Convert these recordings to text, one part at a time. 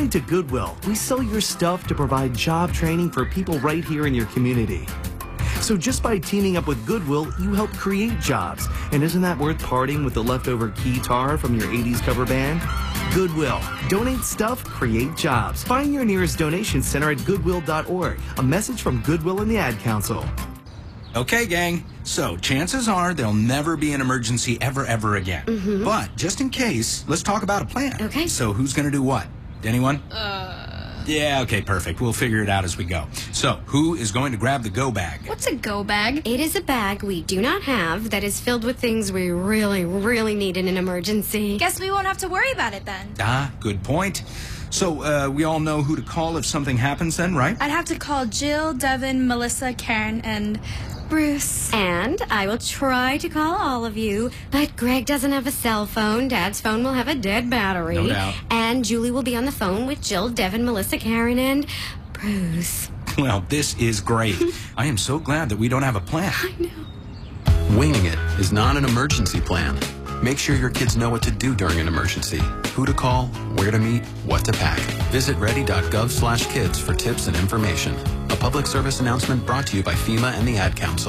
According to Goodwill, we sell your stuff to provide job training for people right here in your community. So just by teaming up with Goodwill, you help create jobs. And isn't that worth parting with the leftover guitar from your 80s cover band? Goodwill. Donate stuff, create jobs. Find your nearest donation center at goodwill.org. A message from Goodwill and the Ad Council. Okay, gang. So chances are there'll never be an emergency ever again. But just in case, let's talk about a plan. Okay. So who's going to do what? Anyone? Yeah, okay, perfect. We'll figure it out as we go. So, who is going to grab the go bag? What's a go bag? It is a bag we do not have that is filled with things we really need in an emergency. Guess we won't have to worry about it then. Good point. So, we all know who to call if something happens then, right? I'd have to call Jill, Devin, Melissa, Karen, and Bruce. And I will try to call all of you, but Greg doesn't have a cell phone. Dad's phone will have a dead battery. No doubt. And Julie will be on the phone with Jill, Devin, Melissa, Karen, and Bruce. Well, this is great. I am so glad that we don't have a plan. I know. Winging it is not an emergency plan. Make sure your kids know what to do during an emergency, who to call, where to meet, what to pack. Visit ready.gov/kids for tips and information. A public service announcement brought to you by FEMA and the Ad Council.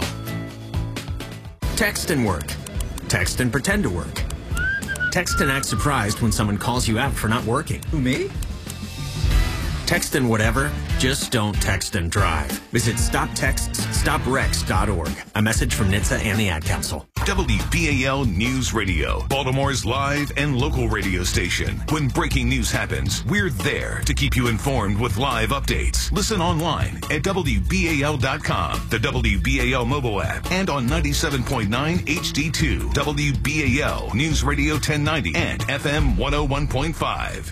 Text and work. Text and pretend to work. Text and act surprised when someone calls you out for not working. Who, me? Text and whatever, just don't text and drive. Visit StopTextsStopWrecks.org. A message from NHTSA and the Ad Council. WBAL News Radio, Baltimore's live and local radio station. When breaking news happens, we're there to keep you informed with live updates. Listen online at WBAL.com, the WBAL mobile app, and on 97.9 HD2, WBAL News Radio 1090 and FM 101.5.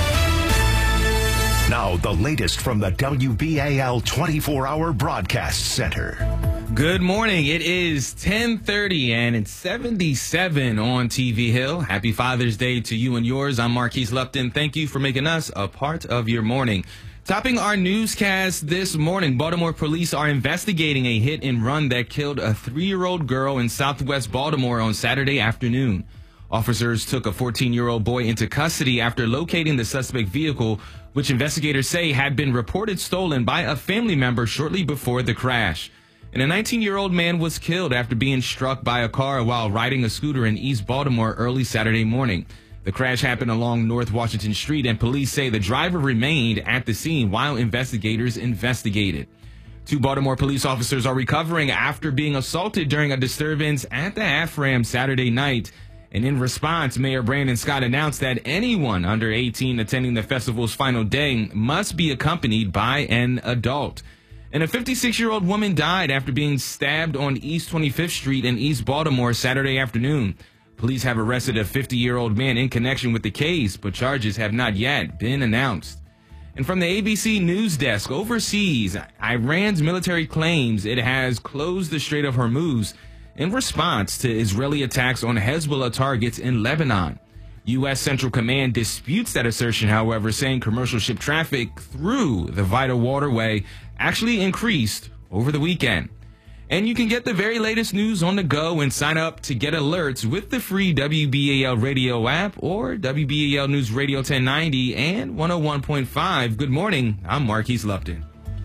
Now, the latest from the WBAL 24-hour broadcast center. Good morning. It is 10:30 and it's 77 on TV Hill. Happy Father's Day to you and yours. I'm Marquise Lupton. Thank you for making us a part of your morning. Topping our newscast this morning, Baltimore police are investigating a hit and run that killed a 3-year-old girl in southwest Baltimore on Saturday afternoon. Officers took a 14-year-old boy into custody after locating the suspect vehicle, which investigators say had been reported stolen by a family member shortly before the crash. And a 19-year-old man was killed after being struck by a car while riding a scooter in East Baltimore early Saturday morning. The crash happened along North Washington Street, and police say the driver remained at the scene while investigators investigated. 2 Baltimore police officers are recovering after being assaulted during a disturbance at the AFRAM Saturday night. And in response, Mayor Brandon Scott announced that anyone under 18 attending the festival's final day must be accompanied by an adult. And a 56-year-old woman died after being stabbed on East 25th Street in East Baltimore Saturday afternoon. Police have arrested a 50-year-old man in connection with the case, but charges have not yet been announced. And from the ABC News Desk, overseas, Iran's military claims it has closed the Strait of Hormuz in response to Israeli attacks on Hezbollah targets in Lebanon. U.S. Central Command disputes that assertion, however, saying commercial ship traffic through the vital waterway actually increased over the weekend. And you can get the very latest news on the go and sign up to get alerts with the free WBAL radio app or WBAL News Radio 1090 and 101.5. Good morning. I'm Marquise Lupton.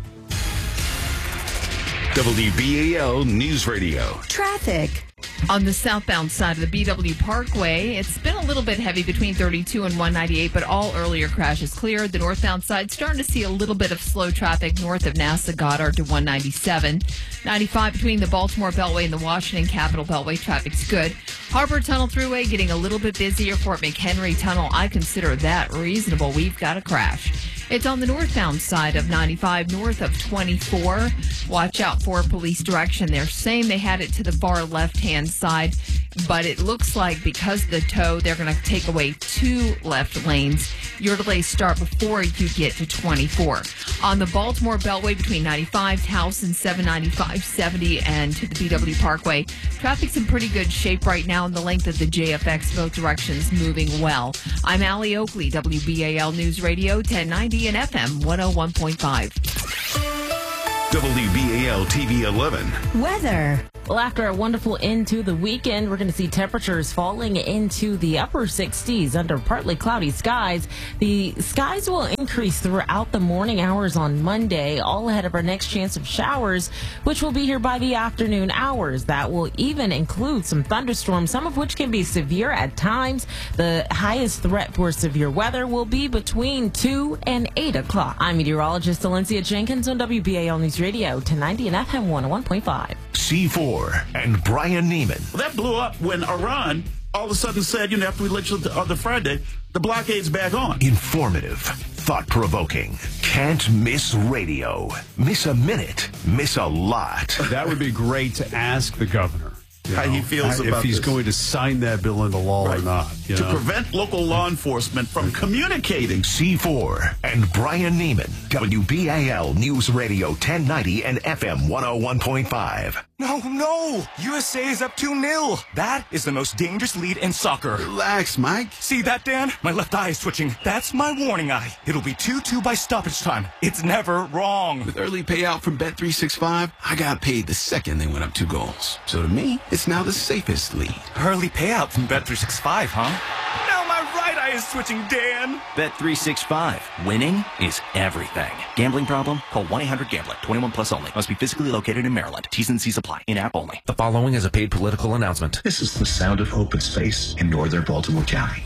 WBAL News Radio. Traffic. On the southbound side of the BW Parkway, it's been a little bit heavy between 32 and 198, but all earlier crashes cleared. The northbound side starting to see a little bit of slow traffic north of NASA Goddard to 197. 95 between the Baltimore Beltway and the Washington Capitol Beltway, traffic's good. Harbor Tunnel Thruway getting a little bit busier. Fort McHenry Tunnel, I consider that reasonable. We've got a crash. It's on the northbound side of 95, north of 24. Watch out for police direction. They're saying they had it to the far left-hand side, but it looks like because of the tow, they're going to take away 2 left lanes. Your delays start before you get to 24. On the Baltimore Beltway between 95, Towson, 795, 70, and to the BW Parkway, traffic's in pretty good shape right now, and the length of the JFX both directions moving well. I'm Allie Oakley, WBAL News Radio 1090 and FM 101.5. WBAL TV 11. Weather. Well, after a wonderful end to the weekend, we're going to see temperatures falling into the upper 60s under partly cloudy skies. The skies will increase throughout the morning hours on Monday, all ahead of our next chance of showers, which will be here by the afternoon hours. That will even include some thunderstorms, some of which can be severe at times. The highest threat for severe weather will be between 2 and 8 o'clock. I'm meteorologist Valencia Jenkins on WBAL News Radio, 1090 and FM 101.5. C4 and Brian Neiman. Well, that blew up when Iran all of a sudden said, after we elected the other Friday, the blockade's back on. Informative, thought-provoking, can't miss radio. Miss a minute, miss a lot. That would be great to ask the governor. How he feels about if he's this. going to sign that bill into law or not. To prevent local law enforcement from communicating. C4 and Brian Neiman. WBAL News Radio 1090 and FM 101.5. No! USA is up 2-0. That is the most dangerous lead in soccer. Relax, Mike. See that, Dan? My left eye is twitching. That's my warning eye. It'll be 2-2 by stoppage time. It's never wrong. With early payout from Bet365, I got paid the second they went up 2 goals. So to me, it's now the safest lead. Early payout from Bet365, huh? Now my right eye is twitching, Dan. Bet365. Winning is everything. Gambling problem? Call 1-800-GAMBLER. 21 plus only. Must be physically located in Maryland. T's and C's apply. In-app only. The following is a paid political announcement. This is the sound of open space in northern Baltimore County.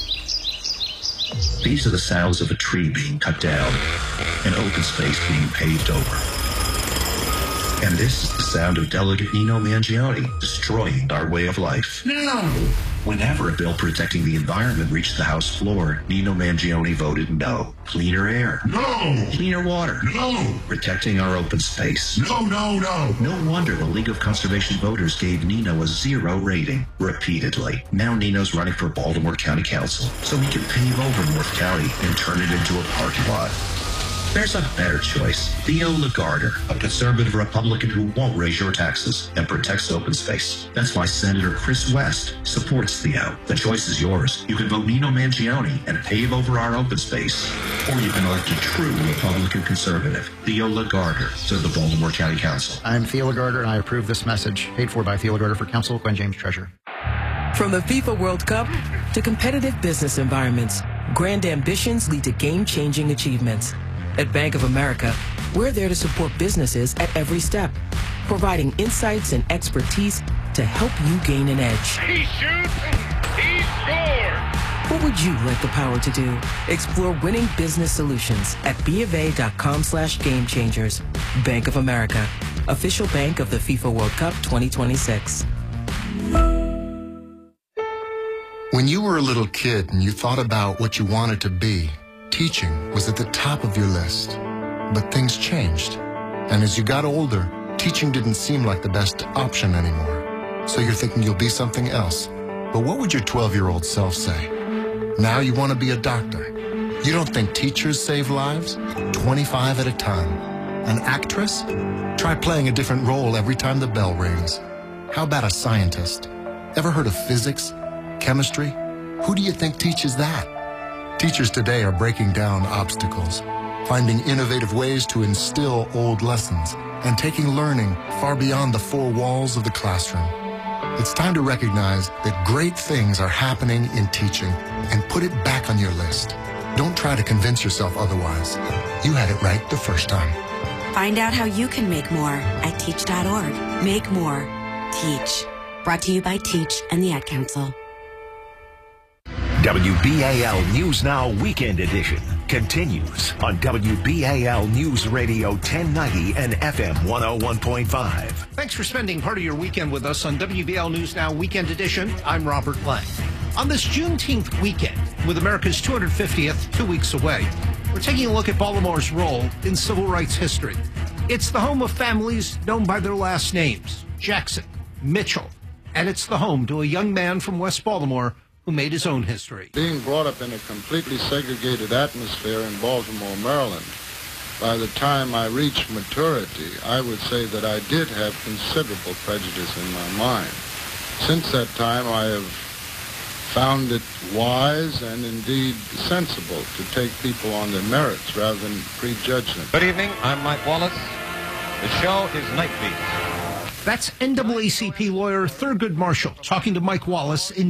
These are the sounds of a tree being cut down, an open space being paved over. And this is the sound of Delegate Nino Mangione destroying our way of life. No! Whenever a bill protecting the environment reached the House floor, Nino Mangione voted no. Cleaner air. No! Cleaner water. No! Protecting our open space. No! No wonder the League of Conservation Voters gave Nino a 0 rating repeatedly. Now Nino's running for Baltimore County Council so he can pave over North County and turn it into a parking lot. There's a better choice. Theo Lagarder, a conservative Republican who won't raise your taxes and protects open space. That's why Senator Chris West supports Theo. The choice is yours. You can vote Nino Mangione and pave over our open space. Or you can elect a true Republican conservative, Theo Lagarder, to the Baltimore County Council. I'm Theo Lagarder, and I approve this message. Paid for by Theo Lagarder for Council, Gwen James, Treasurer. From the FIFA World Cup to competitive business environments, grand ambitions lead to game-changing achievements. At Bank of America, we're there to support businesses at every step, providing insights and expertise to help you gain an edge. He shoots, he scores! What would you like the power to do? Explore winning business solutions at BofA.com/gamechangers. Bank of America, official bank of the FIFA World Cup 2026. When you were a little kid and you thought about what you wanted to be, teaching was at the top of your list. But things changed. And as you got older, teaching didn't seem like the best option anymore. So you're thinking you'll be something else. But what would your 12-year-old self say? Now you want to be a doctor. You don't think teachers save lives? 25 at a time. An actress? Try playing a different role every time the bell rings. How about a scientist? Ever heard of physics? Chemistry? Who do you think teaches that? Teachers today are breaking down obstacles, finding innovative ways to instill old lessons, and taking learning far beyond the 4 walls of the classroom. It's time to recognize that great things are happening in teaching and put it back on your list. Don't try to convince yourself otherwise. You had it right the first time. Find out how you can make more at teach.org. Make more. Teach. Brought to you by Teach and the Ad Council. WBAL News Now Weekend Edition continues on WBAL News Radio 1090 and FM 101.5. Thanks for spending part of your weekend with us on WBAL News Now Weekend Edition. I'm Robert Lang. On this Juneteenth weekend, with America's 250th 2 weeks away, we're taking a look at Baltimore's role in civil rights history. It's the home of families known by their last names, Jackson, Mitchell, and it's the home to a young man from West Baltimore who made his own history. Being brought up in a completely segregated atmosphere in Baltimore, Maryland, by the time I reached maturity, I would say that I did have considerable prejudice in my mind. Since that time, I have found it wise and indeed sensible to take people on their merits rather than prejudge them. Good evening, I'm Mike Wallace. The show is Night Beat. That's NAACP lawyer Thurgood Marshall talking to Mike Wallace in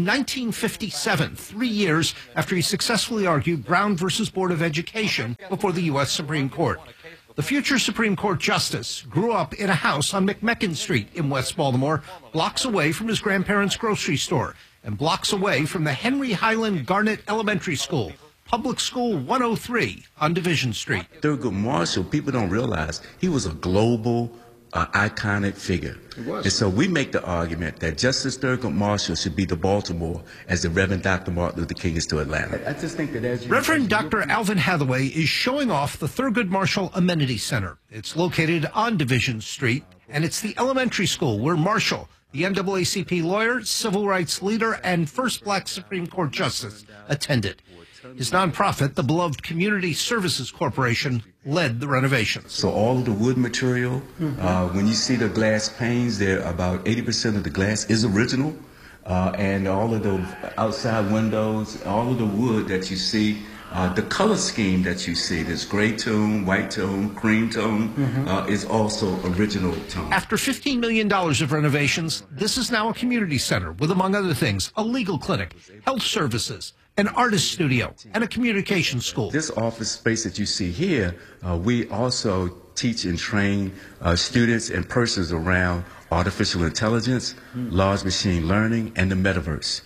1957, 3 years after he successfully argued Brown versus Board of Education before the U.S. Supreme Court. The future Supreme Court justice grew up in a house on McMecken Street in West Baltimore, blocks away from his grandparents' grocery store and blocks away from the Henry Highland Garnet Elementary School, Public School 103 on Division Street. Thurgood Marshall, people don't realize he was a global iconic figure. And so we make the argument that Justice Thurgood Marshall should be to Baltimore as the Reverend Dr. Martin Luther King is to Atlanta. I just think that as Reverend Dr. Alvin Hathaway is showing off the Thurgood Marshall Amenity Center. It's located on Division Street, and it's the elementary school where Marshall, the NAACP lawyer, civil rights leader, and first black Supreme Court justice, attended. His nonprofit, the beloved Community Services Corporation, led the renovations. So all of the wood material, when you see the glass panes, there about 80% of the glass is original, and all of the outside windows, all of the wood that you see, the color scheme that you see, this gray tone, white tone, cream tone, is also original tone. After $15 million of renovations, this is now a community center with, among other things, a legal clinic, health services, an artist studio, and a communication school. This office space that you see here, we also teach and train students and persons around artificial intelligence, large machine learning, and the metaverse.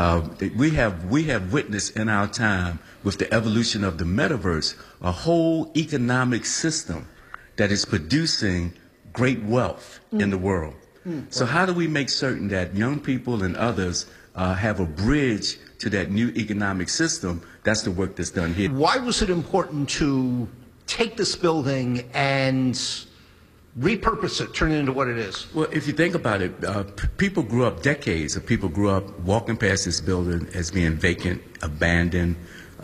We have witnessed in our time with the evolution of the metaverse a whole economic system that is producing great wealth in the world. So how do we make certain that young people and others have a bridge to that new economic system? That's the work that's done here. Why was it important to take this building and repurpose it, turn it into what it is? Well, if you think about it, people grew up, decades of people grew up walking past this building as being vacant, abandoned,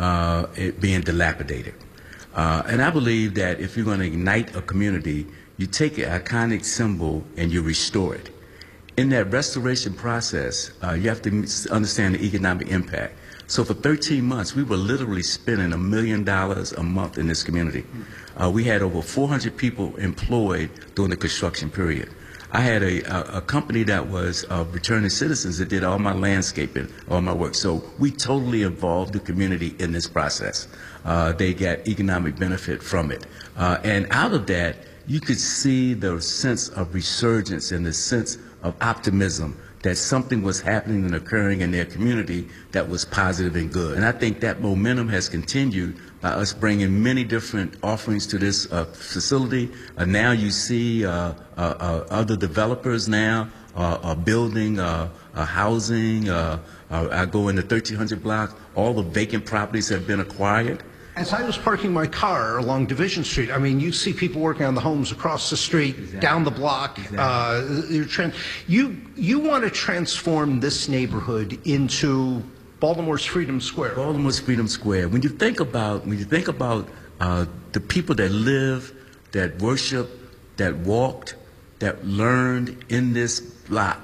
it being dilapidated. And I believe that if you're going to ignite a community, you take an iconic symbol and you restore it. In that restoration process, you have to understand the economic impact. So for 13 months, we were literally spending $1 million a month in this community. We had over 400 people employed during the construction period. I had a company that was returning citizens that did all my landscaping, all my work. So we totally involved the community in this process. They got economic benefit from it. And out of that, you could see the sense of resurgence and the sense of optimism that something was happening and occurring in their community that was positive and good. And I think that momentum has continued by us bringing many different offerings to this facility. Now you see other developers now are building housing. I go in the 1300 block. All the vacant properties have been acquired. As I was parking my car along Division Street, I mean, you see people working on the homes across the street, down the block. Exactly. You want to transform this neighborhood into Baltimore's Freedom Square. Baltimore's Freedom Square. When you think about the people that live, that worship, that walked, that learned in this block,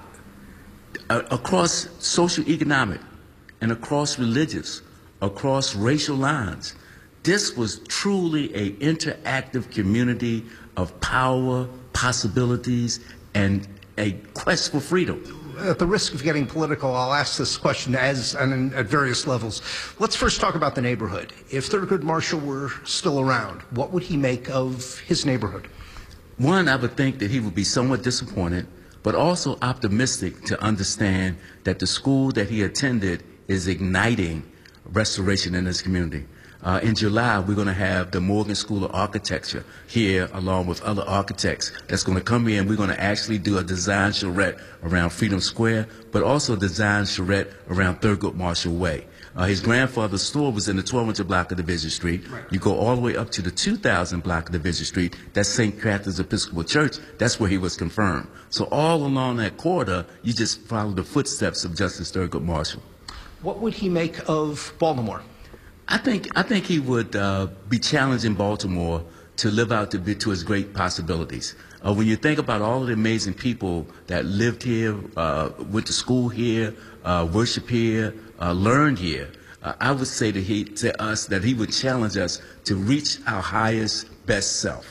across socioeconomic and across religious, across racial lines. This was truly an interactive community of power, possibilities, and a quest for freedom. At the risk of getting political, I'll ask this question at various levels. Let's first talk about the neighborhood. If Thurgood Marshall were still around, what would he make of his neighborhood? One, I would think that he would be somewhat disappointed, but also optimistic to understand that the school that he attended is igniting restoration in this community. In July, we're going to have the Morgan School of Architecture here, along with other architects that's going to come here, and we're going to actually do a design charrette around Freedom Square, but also a design charrette around Thurgood Marshall Way. His grandfather's store was in the 1200 block of Division Street. Right. You go all the way up to the 2000 block of Division Street. That's St. Catherine's Episcopal Church. That's where he was confirmed. So all along that corridor, you just follow the footsteps of Justice Thurgood Marshall. What would he make of Baltimore? I think he would be challenging Baltimore to live out to his great possibilities. When you think about all of the amazing people that lived here, went to school here, worship here, learned here, I would say to us that he would challenge us to reach our highest, best self.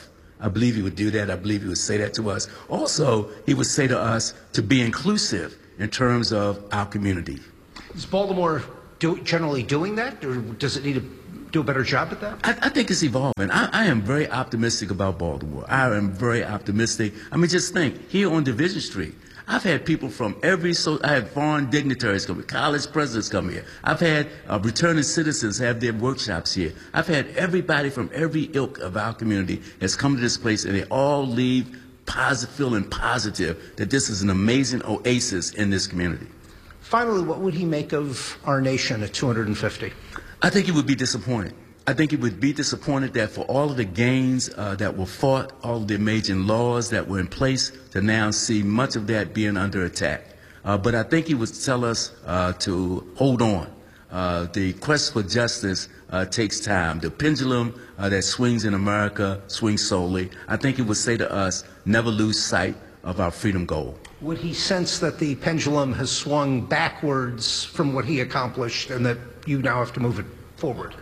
I believe he would do that. I believe he would say that to us. Also, he would say to us to be inclusive in terms of our community. Is Baltimore generally doing that, or does it need to do a better job at that? I think it's evolving. I am very optimistic about Baltimore. I am very optimistic. I mean, just think, here on Division Street, I've had people from I had foreign dignitaries come here, college presidents come here. I've had returning citizens have their workshops here. I've had everybody from every ilk of our community has come to this place, and they all leave feeling positive that this is an amazing oasis in this community. Finally, what would he make of our nation at 250? I think he would be disappointed. I think he would be disappointed that for all of the gains that were fought, all of the amazing laws that were in place, to now see much of that being under attack. But I think he would tell us to hold on. The quest for justice takes time. The pendulum that swings in America swings slowly. I think he would say to us, never lose sight of our freedom goal. Would he sense that the pendulum has swung backwards from what he accomplished and that you now have to move it forward?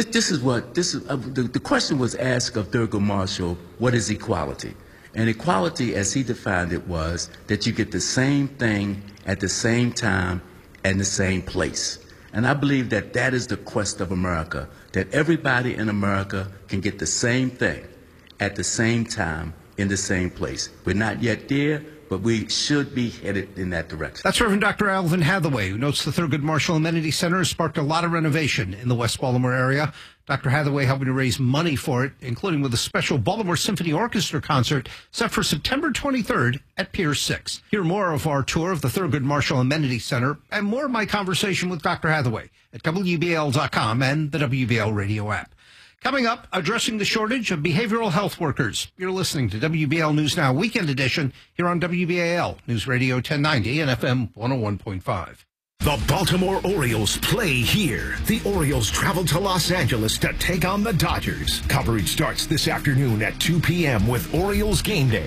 The question was asked of Thurgood Marshall, what is equality? And equality, as he defined it, was that you get the same thing at the same time and the same place. And I believe that that is the quest of America, that everybody in America can get the same thing at the same time in the same place. We're not yet there, but we should be headed in that direction. That's Reverend Dr. Alvin Hathaway, who notes the Thurgood Marshall Amenity Center has sparked a lot of renovation in the West Baltimore area. Dr. Hathaway helping to raise money for it, including with a special Baltimore Symphony Orchestra concert set for September 23rd at Pier 6. Hear more of our tour of the Thurgood Marshall Amenity Center and more of my conversation with Dr. Hathaway at WBAL.com and the WBAL radio app. Coming up, addressing the shortage of behavioral health workers. You're listening to WBAL News Now Weekend Edition here on WBAL News Radio 1090 and FM 101.5. The Baltimore Orioles play here. The Orioles travel to Los Angeles to take on the Dodgers. Coverage starts this afternoon at 2 p.m. with Orioles Game Day.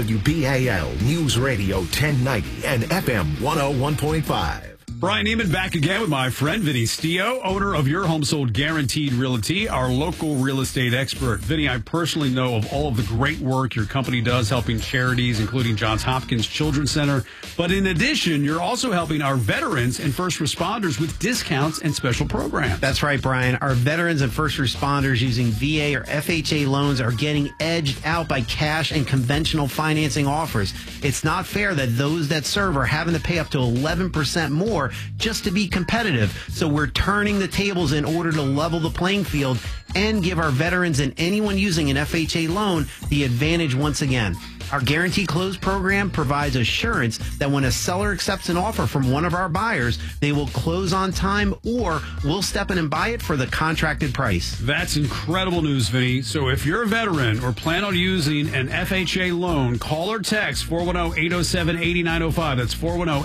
WBAL News Radio 1090 and FM 101.5. Brian Neiman back again with my friend Vinny Stio, owner of Your Home Sold Guaranteed Realty, our local real estate expert. Vinny, I personally know of all of the great work your company does helping charities, including Johns Hopkins Children's Center. But in addition, you're also helping our veterans and first responders with discounts and special programs. That's right, Brian. Our veterans and first responders using VA or FHA loans are getting edged out by cash and conventional financing offers. It's not fair that those that serve are having to pay up to 11% more just to be competitive. So we're turning the tables in order to level the playing field and give our veterans and anyone using an FHA loan the advantage once again. Our Guaranteed Close program provides assurance that when a seller accepts an offer from one of our buyers, they will close on time or we'll step in and buy it for the contracted price. That's incredible news, Vinny. So if you're a veteran or plan on using an FHA loan, call or text 410-807-8905. That's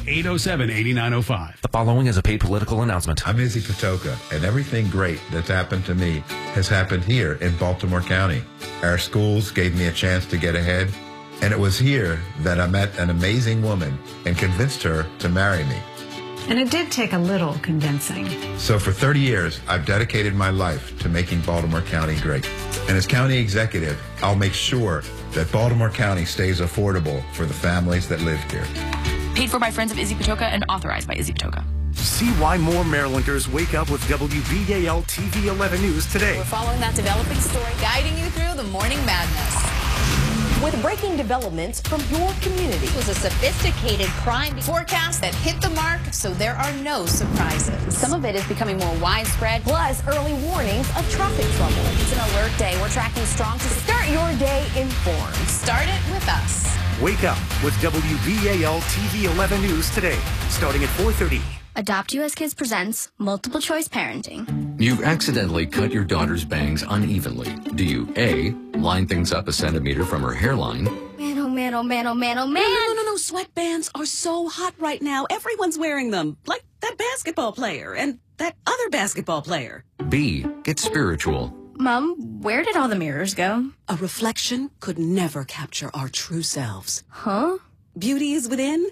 410-807-8905. The following is a paid political announcement. I'm Izzy Patoka, and everything great that's happened to me has happened here in Baltimore County. Our schools gave me a chance to get ahead. And it was here that I met an amazing woman and convinced her to marry me. And it did take a little convincing. So for 30 years, I've dedicated my life to making Baltimore County great. And as county executive, I'll make sure that Baltimore County stays affordable for the families that live here. Paid for by friends of Izzy Patoka and authorized by Izzy Patoka. See why more Marylanders wake up with WBAL TV 11 News today. We're following that developing story, guiding you through the morning madness. With breaking developments from your community. It was a sophisticated crime forecast that hit the mark, so there are no surprises. Some of it is becoming more widespread. Plus, early warnings of traffic trouble. It's an alert day. We're tracking strong to start your day informed. Start it with us. Wake up with WBAL TV 11 News today, starting at 4:30. Adopt US Kids presents Multiple Choice Parenting. You've accidentally cut your daughter's bangs unevenly. Do you A, line things up a centimeter from her hairline? Man, oh man, oh man, oh man, oh man. No. Sweatbands are so hot right now. Everyone's wearing them. Like that basketball player and that other basketball player. B, get spiritual. Mom, where did all the mirrors go? A reflection could never capture our true selves. Huh? Beauty is within.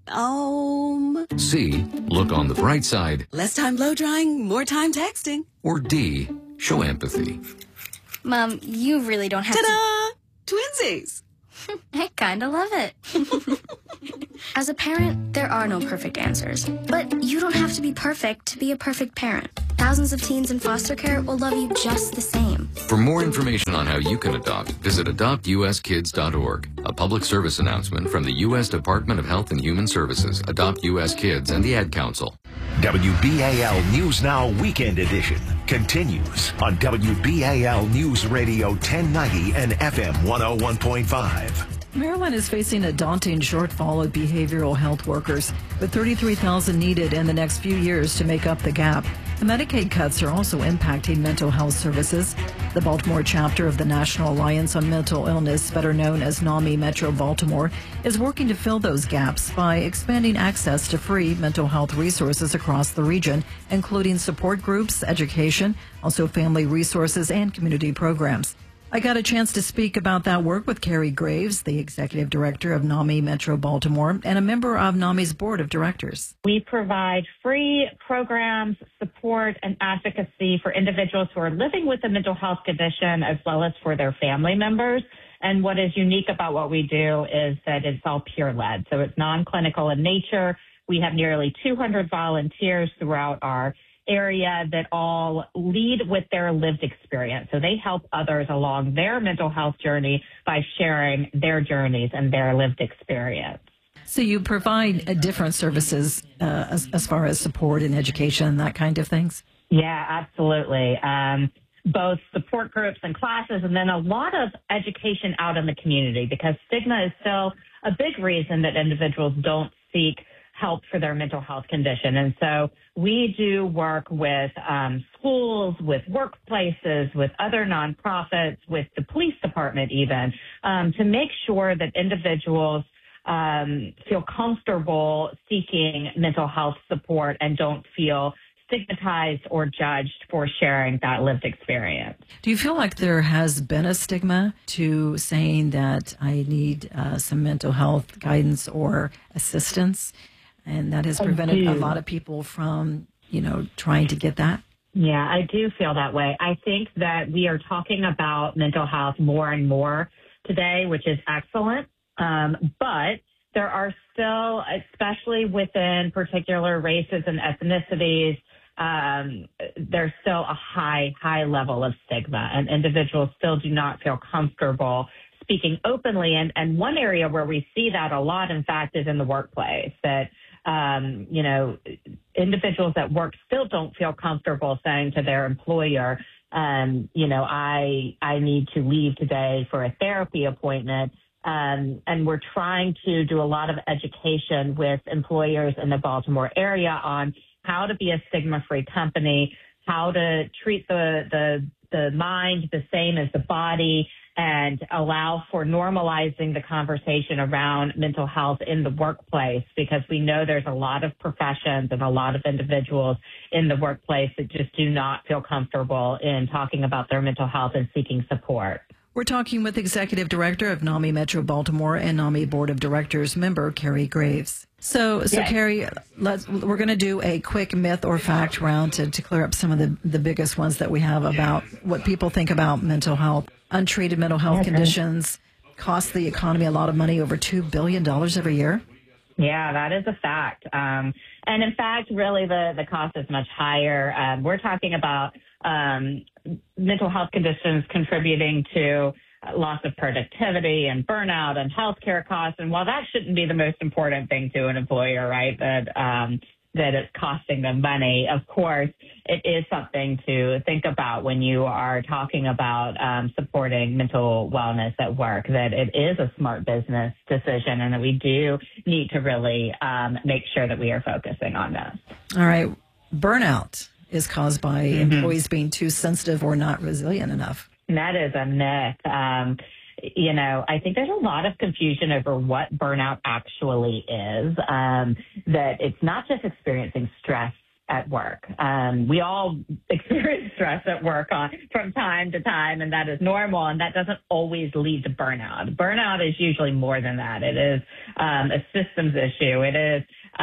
C, look on the bright side. Less time blow drying, more time texting. Or D, show empathy. Mom, you really don't have Ta-da! Twins twinsies. I kind of love it. As a parent, there are no perfect answers. But you don't have to be perfect to be a perfect parent. Thousands of teens in foster care will love you just the same. For more information on how you can adopt, visit adoptuskids.org. A public service announcement from the U.S. Department of Health and Human Services, Adopt U.S. Kids, and the Ad Council. WBAL News Now Weekend Edition continues on WBAL News Radio 1090 and FM 101.5. Maryland is facing a daunting shortfall of behavioral health workers, with 33,000 needed in the next few years to make up the gap. The Medicaid cuts are also impacting mental health services. The Baltimore chapter of the National Alliance on Mental Illness, better known as NAMI Metro Baltimore, is working to fill those gaps by expanding access to free mental health resources across the region, including support groups, education, also family resources, and community programs. I got a chance to speak about that work with Carrie Graves, the executive director of NAMI Metro Baltimore and a member of NAMI's board of directors. We provide free programs, support, and advocacy for individuals who are living with a mental health condition as well as for their family members. And what is unique about what we do is that it's all peer-led. So it's non-clinical in nature. We have nearly 200 volunteers throughout our area that all lead with their lived experience. So they help others along their mental health journey by sharing their journeys and their lived experience. So you provide different services as far as support and education and that kind of things? Yeah, absolutely. Both support groups and classes, and then a lot of education out in the community, because stigma is still a big reason that individuals don't seek help for their mental health condition. And so we do work with schools, with workplaces, with other nonprofits, with the police department even, to make sure that individuals feel comfortable seeking mental health support and don't feel stigmatized or judged for sharing that lived experience. Do you feel like there has been a stigma to saying that I need some mental health guidance or assistance? And that has prevented a lot of people from, trying to get that? Yeah, I do feel that way. I think that we are talking about mental health more and more today, which is excellent. But there are still, especially within particular races and ethnicities, there's still a high level of stigma, and individuals still do not feel comfortable speaking openly. And one area where we see that a lot, in fact, is in the workplace, that individuals at work still don't feel comfortable saying to their employer, I need to leave today for a therapy appointment. And we're trying to do a lot of education with employers in the Baltimore area on how to be a stigma-free company, how to treat the mind the same as the body, and allow for normalizing the conversation around mental health in the workplace, because we know there's a lot of professions and a lot of individuals in the workplace that just do not feel comfortable in talking about their mental health and seeking support. We're talking with Executive Director of NAMI Metro Baltimore and NAMI Board of Directors member Carrie Graves. So yes. Carrie, we're going to do a quick myth or fact round to clear up some of the biggest ones that we have about what people think about mental health. Untreated mental health conditions cost the economy a lot of money, over $2 billion every year. Yeah, that is a fact. And in fact, really the cost is much higher. We're talking about mental health conditions contributing to loss of productivity and burnout and healthcare costs. And while that shouldn't be the most important thing to an employer, right, that it's costing them money, of course, it is something to think about when you are talking about supporting mental wellness at work, that it is a smart business decision and that we do need to really make sure that we are focusing on this. All right. Burnout is caused by employees being too sensitive or not resilient enough. That is a myth. I think there's a lot of confusion over what burnout actually is, that it's not just experiencing stress at work. We all experience stress at work from time to time, and that is normal, and that doesn't always lead to burnout. Burnout is usually more than that. It is a systems issue. It is,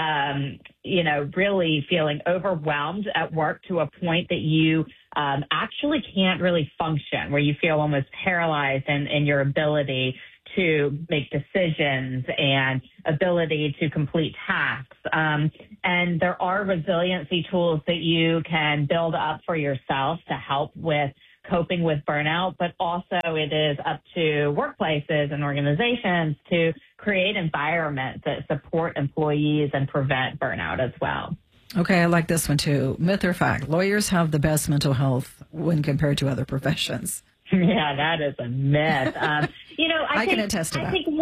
really feeling overwhelmed at work to a point that you actually can't really function, where you feel almost paralyzed in your ability to make decisions and ability to complete tasks. And there are resiliency tools that you can build up for yourself to help with coping with burnout, but also it is up to workplaces and organizations to create environments that support employees and prevent burnout as well. Okay, I like this one too. Myth or fact, lawyers have the best mental health when compared to other professions. Yeah, that is a myth. I can attest to that. I think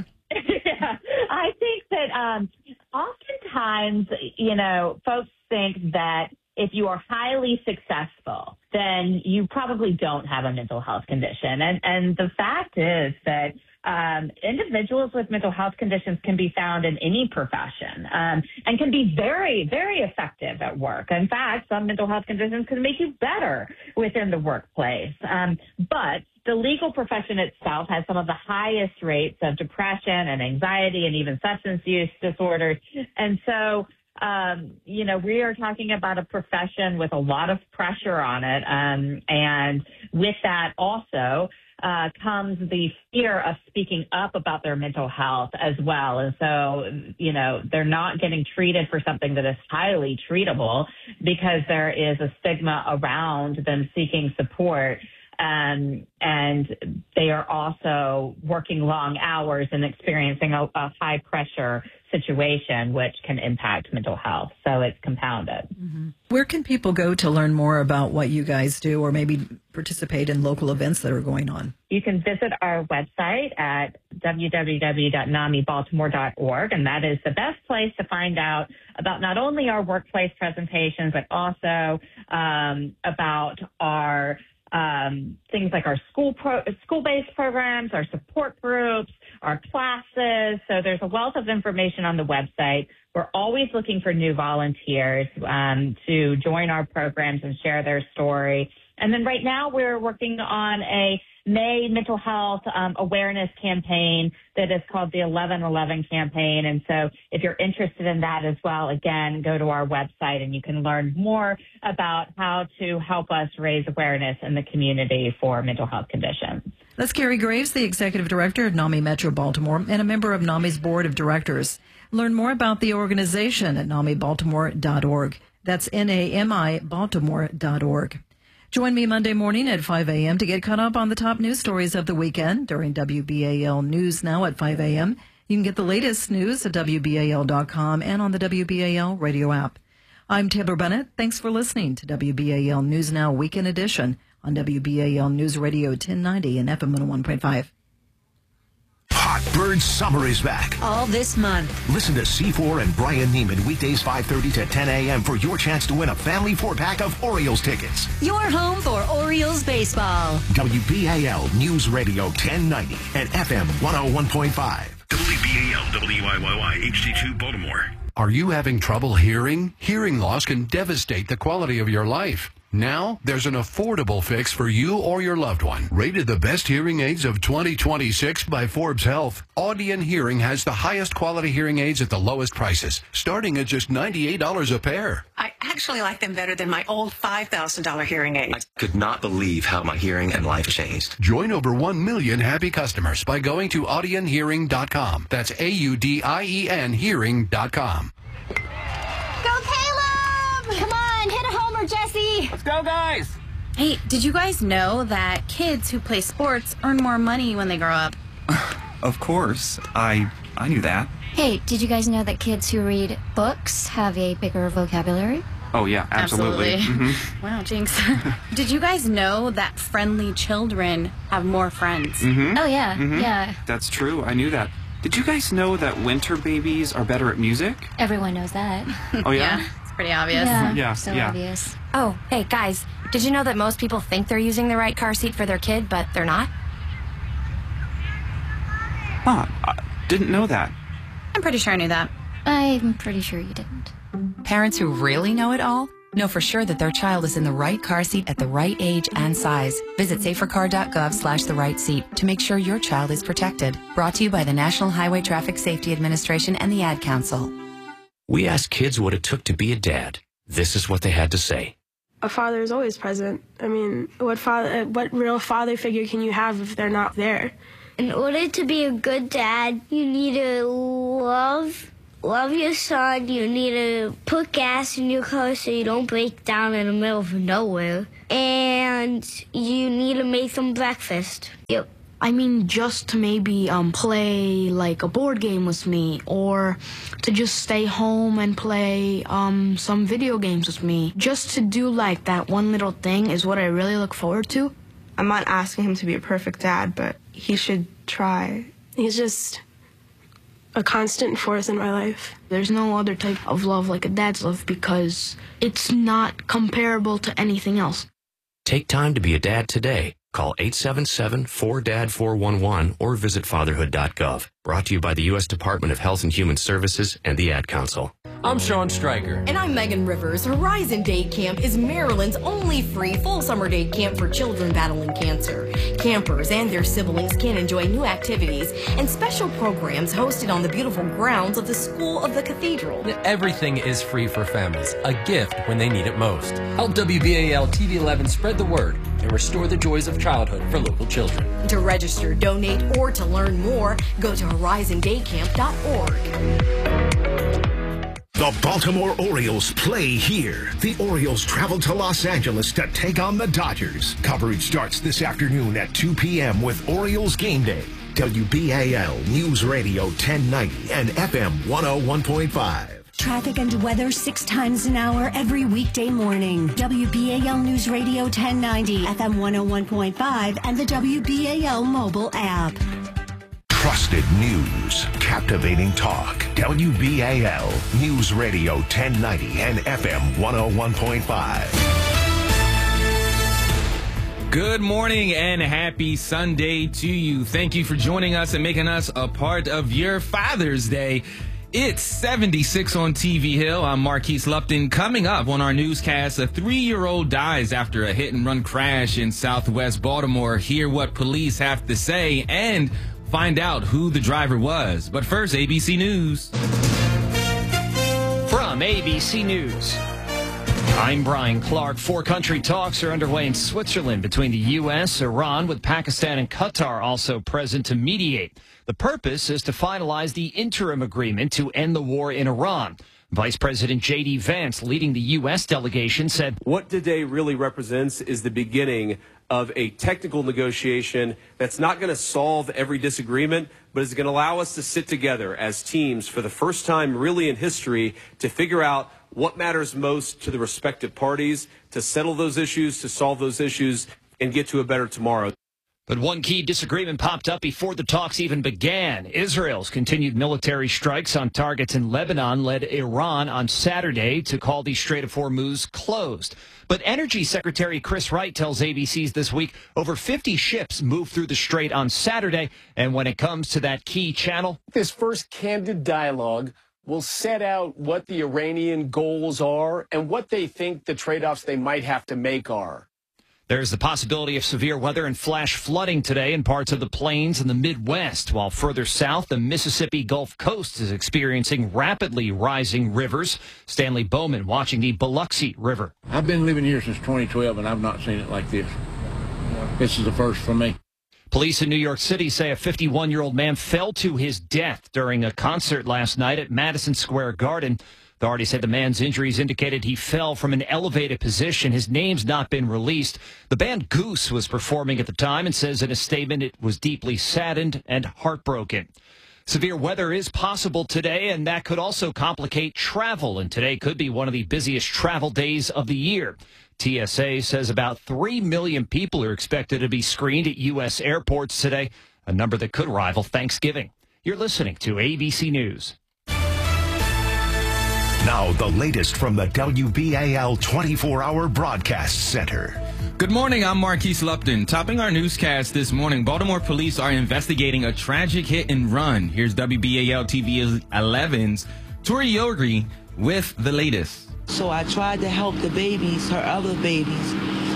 I think that oftentimes, folks think that if you are highly successful, then you probably don't have a mental health condition. And the fact is that individuals with mental health conditions can be found in any profession and can be very, very effective at work. In fact, some mental health conditions can make you better within the workplace. But the legal profession itself has some of the highest rates of depression and anxiety and even substance use disorders. And so, we are talking about a profession with a lot of pressure on it. And with that also comes the fear of speaking up about their mental health as well. And so, they're not getting treated for something that is highly treatable because there is a stigma around them seeking support. And they are also working long hours and experiencing a high pressure situation, which can impact mental health. So it's compounded. Mm-hmm. Where can people go to learn more about what you guys do, or maybe participate in local events that are going on? You can visit our website at www.namibaltimore.org, and that is the best place to find out about not only our workplace presentations, but also about our things like our school-based programs, our support groups, our classes. So there's a wealth of information on the website. We're always looking for new volunteers to join our programs and share their story. And then right now we're working on a May mental health awareness campaign that is called the 1111 campaign. And so if you're interested in that as well, again, go to our website and you can learn more about how to help us raise awareness in the community for mental health conditions. That's Carrie Graves, the Executive Director of NAMI Metro Baltimore and a member of NAMI's Board of Directors. Learn more about the organization at NAMIBaltimore.org. That's NAMI Baltimore.org. Join me Monday morning at 5 a.m. to get caught up on the top news stories of the weekend during WBAL News Now at 5 a.m. You can get the latest news at WBAL.com and on the WBAL radio app. I'm Taylor Bennett. Thanks for listening to WBAL News Now Weekend Edition on WBAL News Radio 1090 and FM 101.5. Hot Bird Summer is back. All this month. Listen to C4 and Brian Neiman weekdays 5:30 to 10 a.m. for your chance to win a family 4-pack of Orioles tickets. Your home for Orioles baseball. WBAL News Radio 1090 and FM 101.5. WBAL WYYY HD2 Baltimore. Are you having trouble hearing? Hearing loss can devastate the quality of your life. Now, there's an affordable fix for you or your loved one. Rated the best hearing aids of 2026 by Forbes Health, Audion Hearing has the highest quality hearing aids at the lowest prices, starting at just $98 a pair. I actually like them better than my old $5,000 hearing aids. I could not believe how my hearing and life changed. Join over 1 million happy customers by going to audionhearing.com. That's AUDIEN hearing.com. Go Caleb! Come on, hit a homer, Jesse! Let's go, guys! Hey, did you guys know that kids who play sports earn more money when they grow up? Of course. I knew that. Hey, did you guys know that kids who read books have a bigger vocabulary? Oh, yeah, absolutely. Mm-hmm. Wow, Jinx. Did you guys know that friendly children have more friends? Mm-hmm. Oh, yeah, yeah. That's true. I knew that. Did you guys know that winter babies are better at music? Everyone knows that. Oh, yeah? It's pretty obvious. Yeah, so obvious. Oh, hey, guys, did you know that most people think they're using the right car seat for their kid, but they're not? Huh, I didn't know that. I'm pretty sure I knew that. I'm pretty sure you didn't. Parents who really know it all know for sure that their child is in the right car seat at the right age and size. Visit safercar.gov/the-right seat to make sure your child is protected. Brought to you by the National Highway Traffic Safety Administration and the Ad Council. We asked kids what it took to be a dad. This is what they had to say. A father is always present. I mean, what real father figure can you have if they're not there? In order to be a good dad, you need to love your son. You need to put gas in your car so you don't break down in the middle of nowhere. And you need to make them breakfast. Yep. I mean, just to maybe play like a board game with me, or to just stay home and play some video games with me. Just to do like that one little thing is what I really look forward to. I'm not asking him to be a perfect dad, but he should try. He's just a constant force in my life. There's no other type of love like a dad's love because it's not comparable to anything else. Take time to be a dad today. Call 877-4DAD-411 or visit fatherhood.gov. Brought to you by the U.S. Department of Health and Human Services and the Ad Council. I'm Sean Stryker. And I'm Megan Rivers. Horizon Day Camp is Maryland's only free full summer day camp for children battling cancer. Campers and their siblings can enjoy new activities and special programs hosted on the beautiful grounds of the School of the Cathedral. Everything is free for families, a gift when they need it most. Help WBAL TV 11 spread the word and restore the joys of childhood for local children. To register, donate, or to learn more, go to horizondaycamp.org. The Baltimore Orioles play here. The Orioles travel to Los Angeles to take on the Dodgers. Coverage starts this afternoon at 2 p.m. with Orioles Game Day. WBAL News Radio 1090 and FM 101.5. Traffic and weather 6 times an hour every weekday morning. WBAL News Radio 1090, FM 101.5, and the WBAL mobile app. Trusted news, captivating talk. WBAL News Radio 1090 and FM 101.5. Good morning and happy Sunday to you. Thank you for joining us and making us a part of your Father's Day. It's 76 on TV Hill. I'm Marquise Lupton. Coming up on our newscast, a 3-year-old dies after a hit-and-run crash in southwest Baltimore. Hear what police have to say and find out who the driver was. But first, ABC News. From ABC News, I'm Brian Clark. 4-country talks are underway in Switzerland between the U.S., Iran, with Pakistan and Qatar also present to mediate. The purpose is to finalize the interim agreement to end the war in Iran. Vice President J.D. Vance, leading the U.S. delegation, said, "What today really represents is the beginning of a technical negotiation that's not going to solve every disagreement, but is going to allow us to sit together as teams for the first time really in history to figure out what matters most to the respective parties, to settle those issues, to solve those issues, and get to a better tomorrow." But one key disagreement popped up before the talks even began. Israel's continued military strikes on targets in Lebanon led Iran on Saturday to call the Strait of Hormuz closed. But Energy Secretary Chris Wright tells ABC's This Week over 50 ships moved through the strait on Saturday. And when it comes to that key channel, this first candid dialogue will set out what the Iranian goals are and what they think the trade-offs they might have to make are. There's the possibility of severe weather and flash flooding today in parts of the plains and the Midwest, while further south, the Mississippi Gulf Coast is experiencing rapidly rising rivers. Stanley Bowman watching the Biloxi River. I've been living here since 2012, and I've not seen it like this. This is the first for me. Police in New York City say a 51-year-old man fell to his death during a concert last night at Madison Square Garden. Authorities said the man's injuries indicated he fell from an elevated position. His name's not been released. The band Goose was performing at the time and says in a statement it was deeply saddened and heartbroken. Severe weather is possible today, and that could also complicate travel. And today could be one of the busiest travel days of the year. TSA says about 3 million people are expected to be screened at U.S. airports today, a number that could rival Thanksgiving. You're listening to ABC News. Now, the latest from the WBAL 24-hour broadcast center. Good morning, I'm Marquise Lupton. Topping our newscast this morning, Baltimore police are investigating a tragic hit and run. Here's WBAL TV 11's Tori Yogi with the latest. So I tried to help the babies, her other babies,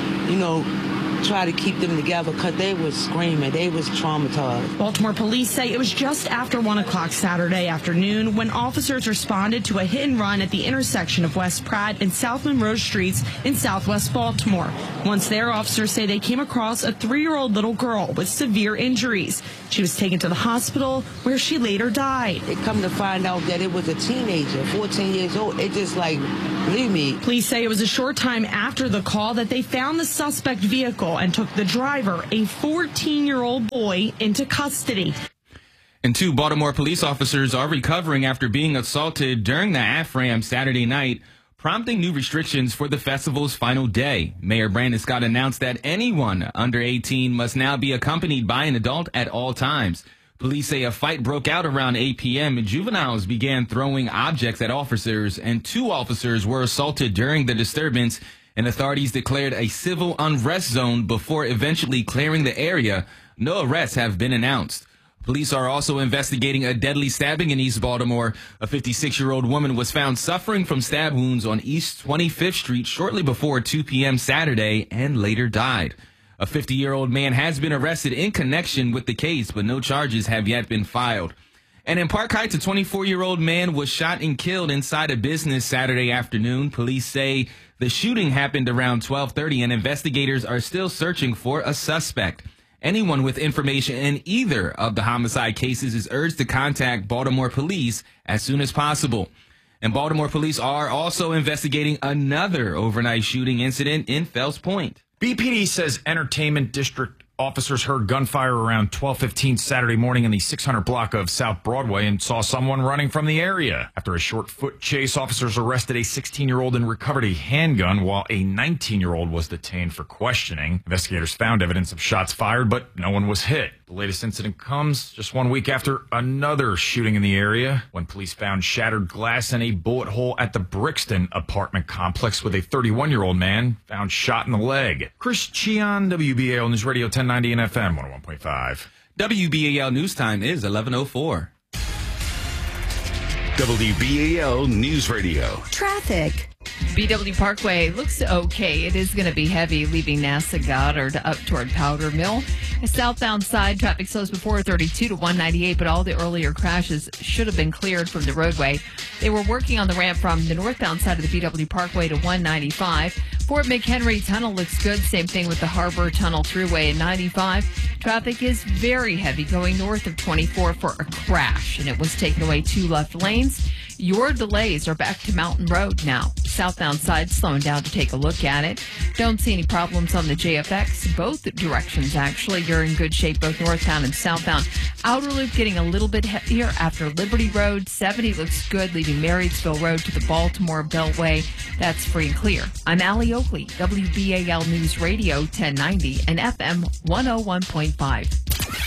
try to keep them together because they was screaming. They was traumatized. Baltimore police say it was just after 1 o'clock Saturday afternoon when officers responded to a hit and run at the intersection of West Pratt and South Monroe Streets in southwest Baltimore. Once there, officers say they came across a 3-year-old little girl with severe injuries. She was taken to the hospital where she later died. They come to find out that it was a teenager, 14 years old. It just leave me. Police say it was a short time after the call that they found the suspect vehicle and took the driver, a 14-year-old boy, into custody. And 2 Baltimore police officers are recovering after being assaulted during the AFRAM Saturday night, prompting new restrictions for the festival's final day. Mayor Brandon Scott announced that anyone under 18 must now be accompanied by an adult at all times. Police say a fight broke out around 8 p.m. and juveniles began throwing objects at officers, and 2 officers were assaulted during the disturbance, and authorities declared a civil unrest zone before eventually clearing the area. No arrests have been announced. Police are also investigating a deadly stabbing in East Baltimore. A 56-year-old woman was found suffering from stab wounds on East 25th Street shortly before 2 p.m. Saturday and later died. A 50-year-old man has been arrested in connection with the case, but no charges have yet been filed. And in Park Heights, a 24-year-old man was shot and killed inside a business Saturday afternoon. Police say the shooting happened around 12:30, and investigators are still searching for a suspect. Anyone with information in either of the homicide cases is urged to contact Baltimore police as soon as possible. And Baltimore police are also investigating another overnight shooting incident in Fells Point. BPD says entertainment district officers heard gunfire around 12:15 Saturday morning in the 600 block of South Broadway and saw someone running from the area. After a short foot chase, officers arrested a 16-year-old and recovered a handgun, while a 19-year-old was detained for questioning. Investigators found evidence of shots fired, but no one was hit. The latest incident comes just 1 week after another shooting in the area, when police found shattered glass and a bullet hole at the Brixton apartment complex, with a 31-year-old man found shot in the leg. Chris Cheon, WBAL News Radio 1090 and FM 101.5. WBAL News Time is 11:04. WBAL News Radio. Traffic. BW Parkway looks okay. It is going to be heavy leaving NASA Goddard up toward Powder Mill. The southbound side, traffic slows before 32 to 198, but all the earlier crashes should have been cleared from the roadway. They were working on the ramp from the northbound side of the BW Parkway to 195. Fort McHenry Tunnel looks good. Same thing with the Harbor Tunnel Thruway at 95. Traffic is very heavy going north of 24 for a crash, and it was taking away 2 left lanes. Your delays are back to Mountain Road now. Southbound side slowing down to take a look at it. Don't see any problems on the JFX. Both directions, actually. You're in good shape, both northbound and southbound. Outer loop getting a little bit heavier after Liberty Road. 70 looks good, leaving Marysville Road to the Baltimore Beltway. That's free and clear. I'm Allie Oakley, WBAL News Radio 1090 and FM 101.5.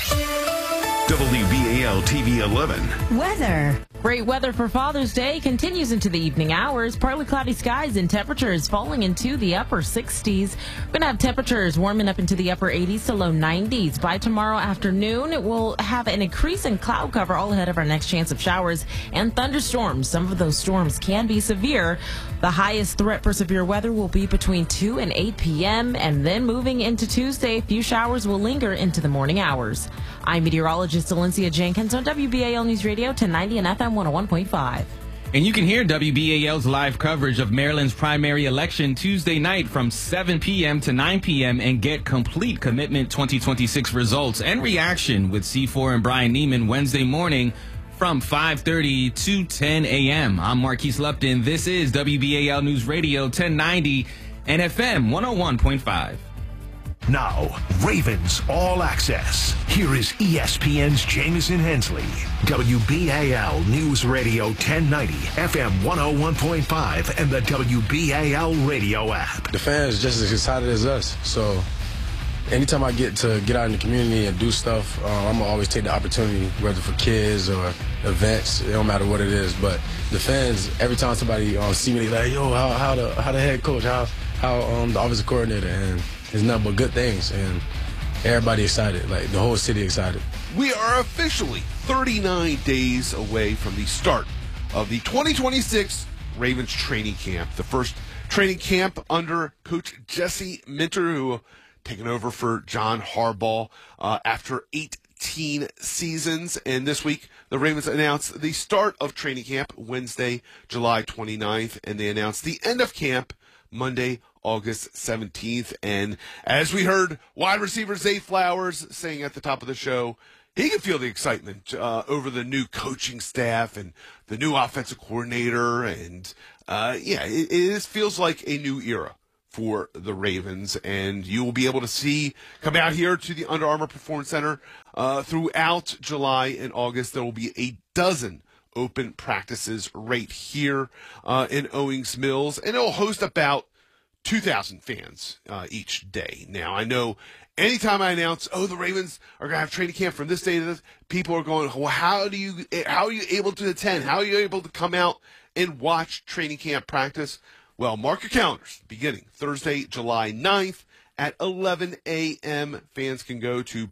WBAL TV 11. Weather. Great weather for Father's Day continues into the evening hours. Partly cloudy skies and temperatures falling into the upper 60s. We're going to have temperatures warming up into the upper 80s to low 90s. By tomorrow afternoon, we'll have an increase in cloud cover all ahead of our next chance of showers and thunderstorms. Some of those storms can be severe. The highest threat for severe weather will be between 2 and 8 p.m. And then moving into Tuesday, a few showers will linger into the morning hours. I'm meteorologist Valencia Jenkins on WBAL News Radio 1090 and FM 101.5. And you can hear WBAL's live coverage of Maryland's primary election Tuesday night from 7 p.m. to 9 p.m. and get complete Commitment 2026 results and reaction with C4 and Brian Neiman Wednesday morning from 5:30 to 10 a.m. I'm Marquise Lupton. This is WBAL News Radio 1090 and FM 101.5. Now, Ravens All Access. Here is ESPN's Jamison Hensley. WBAL News Radio 1090, FM 101.5, and the WBAL radio app. The fans just as excited as us. So anytime I get out in the community and do stuff, I'm going to always take the opportunity, whether for kids or events, it don't matter what it is. But the fans, every time somebody see me, they're like, yo, how the head coach, how the offensive coordinator, and it's nothing but good things, and everybody excited, like the whole city excited. We are officially 39 days away from the start of the 2026 Ravens training camp. The first training camp under Coach Jesse Minter, who taken over for John Harbaugh after 18 seasons. And this week, the Ravens announced the start of training camp Wednesday, July 29th, and they announced the end of camp Monday, August 17th. And as we heard wide receiver Zay Flowers saying at the top of the show, he can feel the excitement over the new coaching staff and the new offensive coordinator. And, it feels like a new era for the Ravens. And you will be able to come out here to the Under Armour Performance Center throughout July and August. There will be a dozen open practices right here in Owings Mills, and it will host about 2,000 fans each day. Now, I know anytime I announce, the Ravens are going to have training camp from this day to this, people are going, well, how are you able to attend? How are you able to come out and watch training camp practice? Well, mark your calendars. Beginning Thursday, July 9th at 11 a.m., fans can go to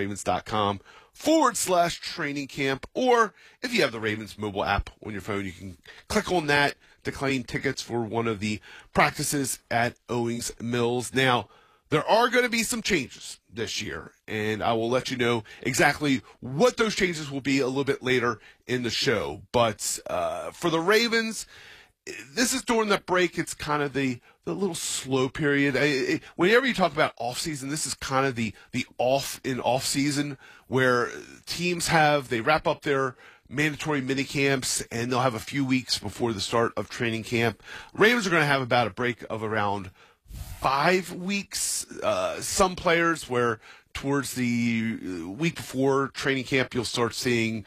BaltimoreRavens.com/training camp, or if you have the Ravens mobile app on your phone, you can click on that to claim tickets for one of the practices at Owings Mills. Now, there are going to be some changes this year, and I will let you know exactly what those changes will be a little bit later in the show. But for the Ravens, this is during the break. It's kind of the little slow period. Whenever you talk about off-season, this is kind of the off-season where teams they wrap up their mandatory mini camps, and they'll have a few weeks before the start of training camp. Ravens are going to have about a break of around 5 weeks. Some players where towards the week before training camp, you'll start seeing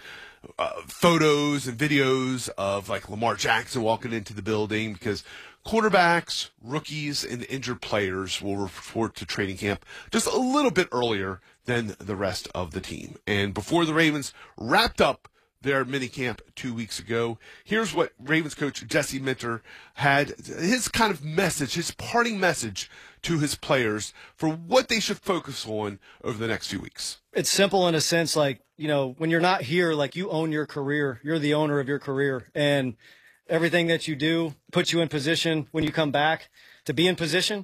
photos and videos of like Lamar Jackson walking into the building, because quarterbacks, rookies, and injured players will report to training camp just a little bit earlier than the rest of the team. And before the Ravens wrapped up their minicamp 2 weeks ago, here's what Ravens coach Jesse Minter had his kind of message, his parting message to his players for what they should focus on over the next few weeks. It's simple in a sense, like, when you're not here, like, you own your career. You're the owner of your career, and everything that you do puts you in position when you come back to be in position.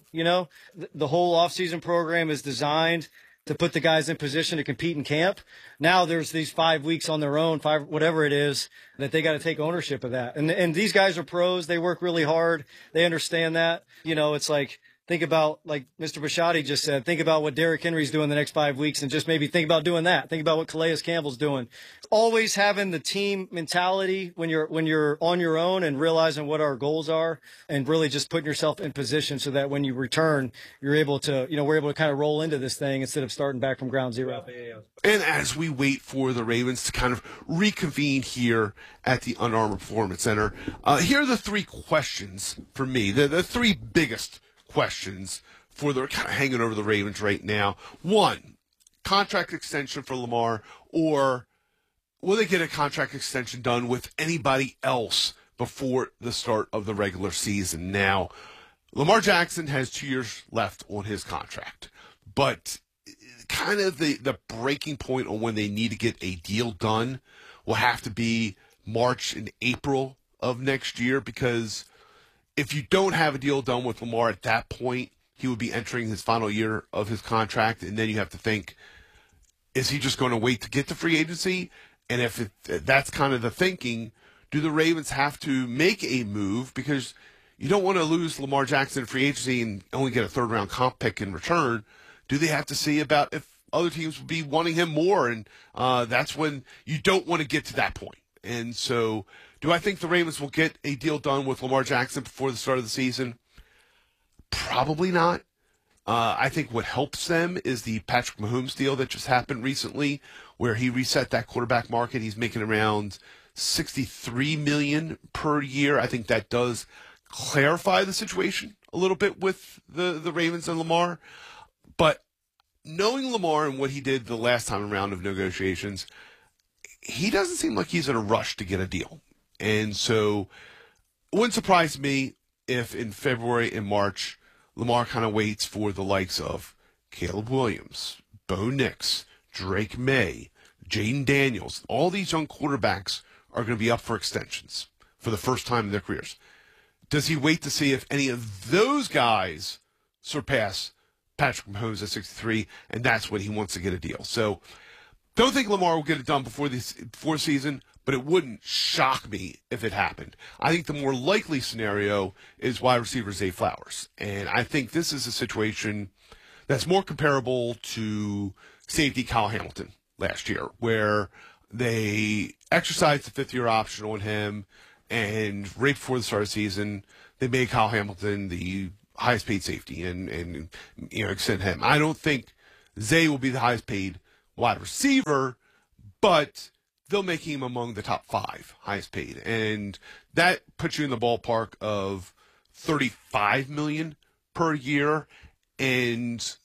The whole offseason program is designed to put the guys in position to compete in camp. Now there's these 5 weeks on their own, whatever it is, that they got to take ownership of that. And these guys are pros. They work really hard. They understand that. It's like, think about, like Mr. Bisciotti just said, think about what Derrick Henry's doing the next 5 weeks, and just maybe think about doing that. Think about what Calais Campbell's doing. Always having the team mentality when you're on your own, and realizing what our goals are, and really just putting yourself in position so that when you return, you're able to, we're able to kind of roll into this thing instead of starting back from ground zero. And as we wait for the Ravens to kind of reconvene here at the Under Armour Performance Center, here are the three questions for me, the three biggest questions for the kind of hanging over the Ravens right now. One, contract extension for Lamar, or will they get a contract extension done with anybody else before the start of the regular season? Now, Lamar Jackson has 2 years left on his contract, but kind of the breaking point on when they need to get a deal done will have to be March and April of next year, because if you don't have a deal done with Lamar at that point, he would be entering his final year of his contract, and then you have to think, is he just going to wait to get to free agency? And if that's kind of the thinking, do the Ravens have to make a move? Because you don't want to lose Lamar Jackson in free agency and only get a third-round comp pick in return. Do they have to see about if other teams would be wanting him more? And that's when you don't want to get to that point. And so, do I think the Ravens will get a deal done with Lamar Jackson before the start of the season? Probably not. I think what helps them is the Patrick Mahomes deal that just happened recently, where he reset that quarterback market. He's making around $63 million per year. I think that does clarify the situation a little bit with the Ravens and Lamar. But knowing Lamar and what he did the last time around of negotiations, he doesn't seem like he's in a rush to get a deal. And so it wouldn't surprise me if in February and March, Lamar kind of waits for the likes of Caleb Williams, Bo Nix, Drake May, Jaden Daniels. All these young quarterbacks are going to be up for extensions for the first time in their careers. does he wait to see if any of those guys surpass Patrick Mahomes at 63, and that's when he wants to get a deal. So don't think Lamar will get it done before season, but it wouldn't shock me if it happened. I think the more likely scenario is wide receiver Zay Flowers. And I think this is a situation that's more comparable to safety Kyle Hamilton last year, where they exercised the fifth-year option on him, and right before the start of the season, they made Kyle Hamilton the highest paid safety and extend him. I don't think Zay will be the highest paid wide receiver, but they'll make him among the top 5 highest paid. And that puts you in the ballpark of $35 million per year. And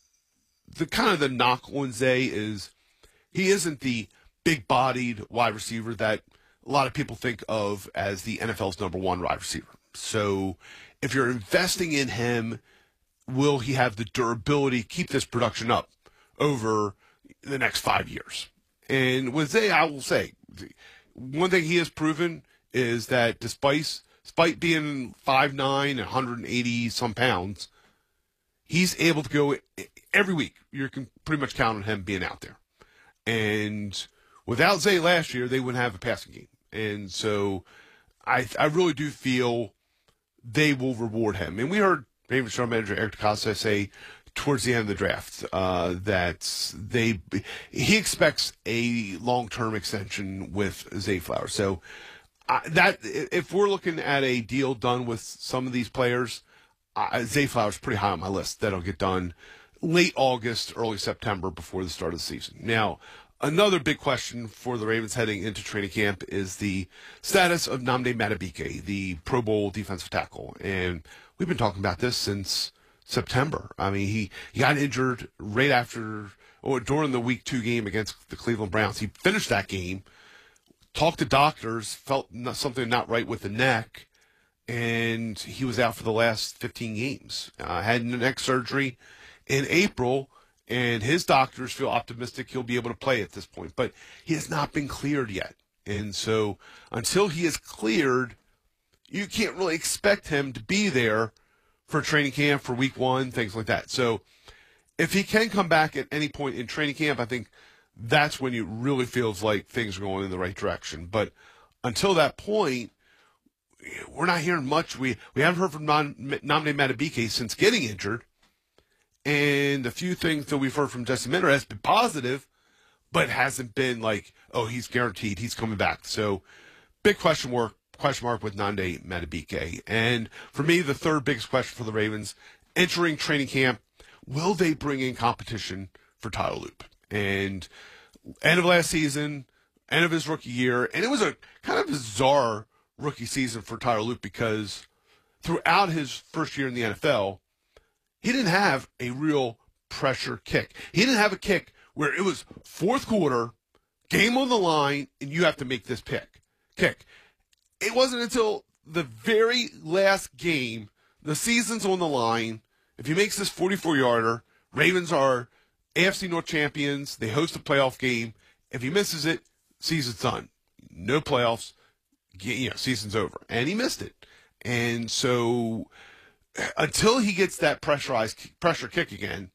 the knock on Zay is he isn't the big-bodied wide receiver that a lot of people think of as the NFL's number 1 wide receiver. So if you're investing in him, will he have the durability, keep this production up over the next 5 years? And with Zay, I will say, one thing he has proven is that despite being 5'9", 180-some pounds, he's able to go every week. You can pretty much count on him being out there. And without Zay last year, they wouldn't have a passing game. And so I really do feel they will reward him. And we heard Ravens general manager Eric DeCosta say towards the end of the draft that he expects a long-term extension with Zay Flowers. So that if we're looking at a deal done with some of these players, Zay Flowers is pretty high on my list. That'll get done late August, early September before the start of the season. Now, another big question for the Ravens heading into training camp is the status of Nnamdi Madubuike, the Pro Bowl defensive tackle. And we've been talking about this since September. I mean, he got injured right after or during the Week 2 game against the Cleveland Browns. He finished that game, talked to doctors, felt something not right with the neck, and he was out for the last 15 games. Had neck surgery in April, and his doctors feel optimistic he'll be able to play at this point. But he has not been cleared yet. And so until he is cleared, you can't really expect him to be there for training camp, for Week 1, things like that. So if he can come back at any point in training camp, I think that's when it really feels like things are going in the right direction. But until that point, we're not hearing much. We haven't heard from Nnamdi Madubuike since getting injured. And the few things that we've heard from Jesse Minter has been positive, but hasn't been like, oh, he's guaranteed he's coming back. So big question mark with Nnamdi Madubuike. And for me, the third biggest question for the Ravens, entering training camp, will they bring in competition for Tyler Loop? And end of last season, end of his rookie year, and it was a kind of bizarre rookie season for Tyler Loop because throughout his first year in the NFL, he didn't have a real pressure kick. He didn't have a kick where it was fourth quarter, game on the line, and you have to make this kick. It wasn't until the very last game, the season's on the line. If he makes this 44-yarder, Ravens are AFC North champions. They host a playoff game. If he misses it, season's done. No playoffs. Season's over. And he missed it. And so until he gets that pressure kick again,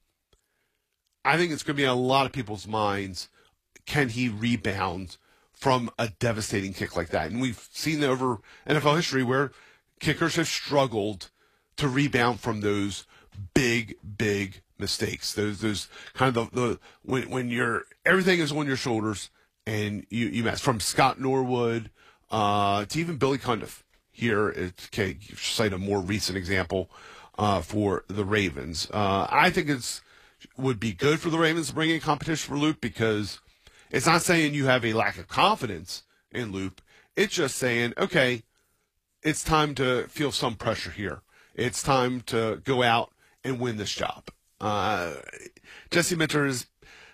I think it's going to be in a lot of people's minds, can he rebound from a devastating kick like that? And we've seen over NFL history where kickers have struggled to rebound from those big mistakes. Those kind of the when everything is on your shoulders and you mess. From Scott Norwood to even Billy Cundiff. Here, cite a more recent example for the Ravens. I think would be good for the Ravens to bring in competition for Loop because it's not saying you have a lack of confidence in Loop. It's just saying, okay, it's time to feel some pressure here. It's time to go out and win this job. Jesse Minter has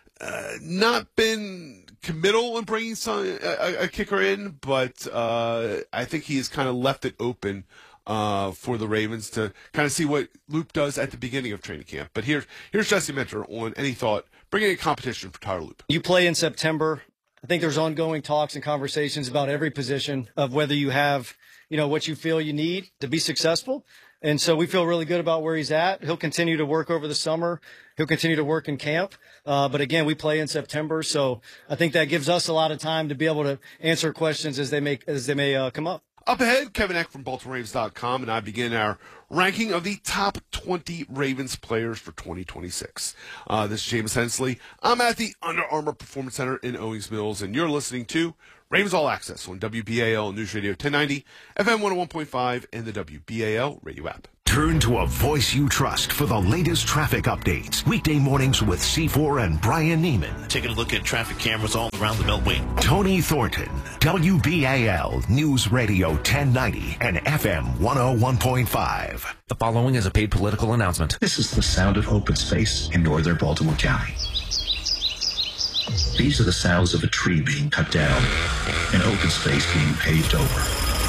not been committal in bringing a kicker in, but I think he's kind of left it open for the Ravens to kind of see what Loop does at the beginning of training camp. But here's Jesse Minter on any thought bringing a competition for Tyler Loop. You play in September. I think there's ongoing talks and conversations about every position of whether you have, what you feel you need to be successful. And so we feel really good about where he's at. He'll continue to work over the summer. He'll continue to work in camp. But again, we play in September. So I think that gives us a lot of time to be able to answer questions as they may come up. Up ahead, Kevin Eck from BaltimoreRavens.com, and I begin our ranking of the top 20 Ravens players for 2026. This is James Hensley. I'm at the Under Armour Performance Center in Owings Mills, and you're listening to Ravens All Access on WBAL News Radio 1090, FM 101.5, and the WBAL radio app. Turn to a voice you trust for the latest traffic updates. Weekday mornings with C4 and Brian Neiman. Taking a look at traffic cameras all around the Beltway. Tony Thornton, WBAL News Radio 1090 and FM 101.5. The following is a paid political announcement. This is the sound of open space in northern Baltimore County. These are the sounds of a tree being cut down, an open space being paved over.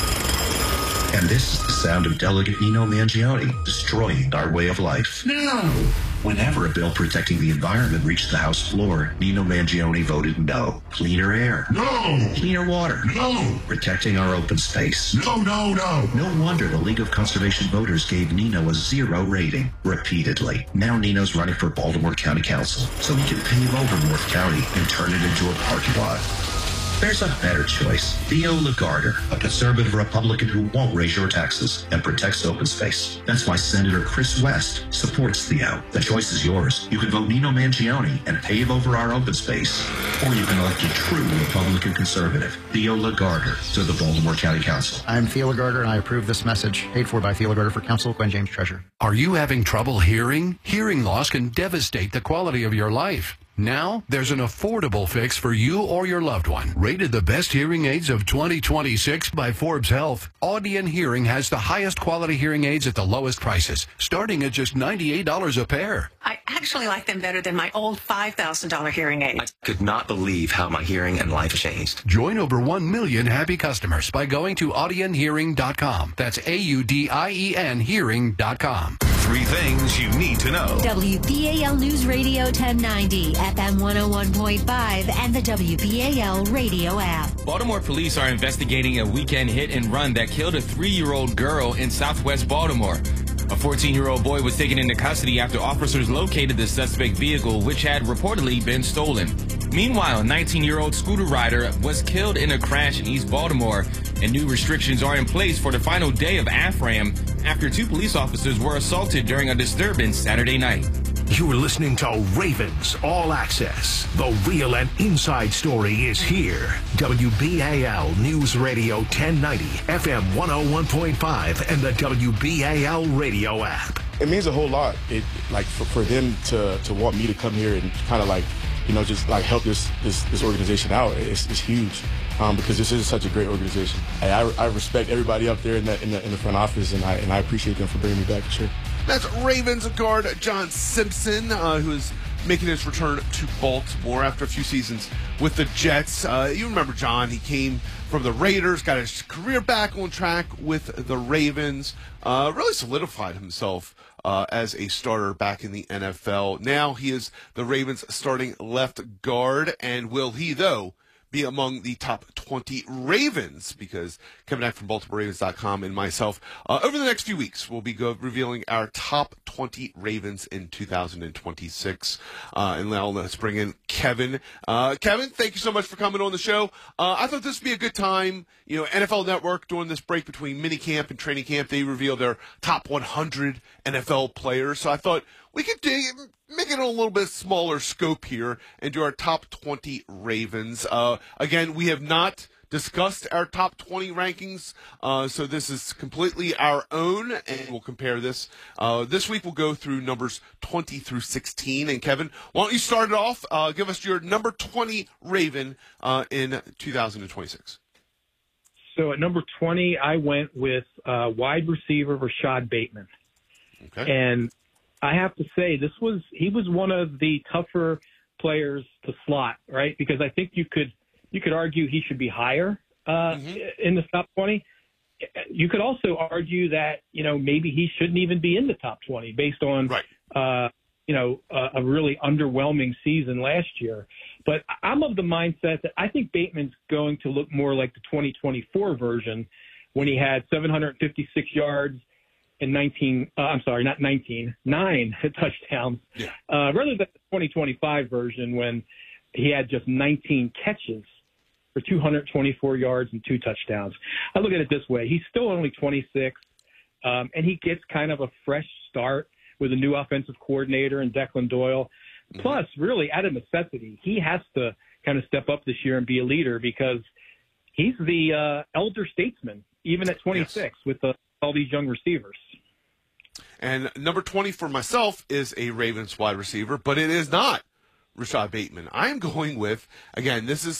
And this is the sound of Delegate Nino Mangione destroying our way of life. No! Whenever a bill protecting the environment reached the House floor, Nino Mangione voted no. Cleaner air. No! Cleaner water. No! Protecting our open space. No, no, no! No wonder the League of Conservation Voters gave Nino a 0 rating repeatedly. Now Nino's running for Baltimore County Council, so he can pave over North County and turn it into a parking lot. There's a better choice. Theo Lagarder, a conservative Republican who won't raise your taxes and protects open space. That's why Senator Chris West supports Theo. The choice is yours. You can vote Nino Mangione and pave over our open space. Or you can elect a true Republican conservative, Theo Lagarder, to the Baltimore County Council. I'm Theo Lagarder, and I approve this message. Paid for by Theo Lagarder for Council, Gwen James Treasurer. Are you having trouble hearing? Hearing loss can devastate the quality of your life. Now, there's an affordable fix for you or your loved one. Rated the best hearing aids of 2026 by Forbes Health, Audion Hearing has the highest quality hearing aids at the lowest prices, starting at just $98 a pair. I actually like them better than my old $5,000 hearing aid. I could not believe how my hearing and life changed. Join over 1 million happy customers by going to audionhearing.com. That's AUDIEN hearing.com. 3 things you need to know. WBAL News Radio 1090, FM 101.5, and the WBAL radio app. Baltimore police are investigating a weekend hit and run that killed a 3-year-old girl in southwest Baltimore. A 14-year-old boy was taken into custody after officers located the suspect vehicle, which had reportedly been stolen. Meanwhile, a 19-year-old scooter rider was killed in a crash in East Baltimore, and new restrictions are in place for the final day of AFRAM after 2 police officers were assaulted during a disturbance Saturday night. You're listening to Ravens All Access. The real and inside story is here. WBAL News Radio 1090, FM 101.5, and the WBAL radio app. It means a whole lot. For them to want me to come here and kind of just help this organization out. It's huge. Because this is such a great organization. I respect everybody up there in the front office, and I appreciate them for bringing me back. Sure. That's Ravens guard John Simpson, who is making his return to Baltimore after a few seasons with the Jets. You remember John? He came from the Raiders, got his career back on track with the Ravens, really solidified himself as a starter back in the NFL. Now he is the Ravens' starting left guard, and will he, though, be among the top 20 Ravens? Because Kevin Eck from BaltimoreRavens.com and myself, over the next few weeks, we'll be revealing our top 20 Ravens in 2026. And now let's bring in Kevin. Kevin, thank you so much for coming on the show. I thought this would be a good time. NFL Network, during this break between minicamp and training camp, they revealed their top 100 NFL players. So I thought we could make it a little bit smaller scope here and do our top 20 Ravens. Again, we have not discussed our top 20 rankings, so this is completely our own, and we'll compare this. This week we'll go through numbers 20 through 16. And Kevin, why don't you start it off? Give us your number 20 Raven in 2026. So at number 20, I went with wide receiver Rashad Bateman. Okay. And I have to say, he was one of the tougher players to slot, right? Because I think you could argue he should be higher in the top 20. You could also argue that maybe he shouldn't even be in the top 20 based on a really underwhelming season last year. But I'm of the mindset that I think Bateman's going to look more like the 2024 version when he had 756 yards and 9 touchdowns, rather than the 2025 version when he had just 19 catches for 224 yards and 2 touchdowns. I look at it this way. He's still only 26, and he gets kind of a fresh start with a new offensive coordinator and Declan Doyle. Plus, really, out of necessity, he has to kind of step up this year and be a leader because he's the elder statesman, even at 26, with all these young receivers. And number 20 for myself is a Ravens wide receiver, but it is not Rashad Bateman. I am going with, again, this is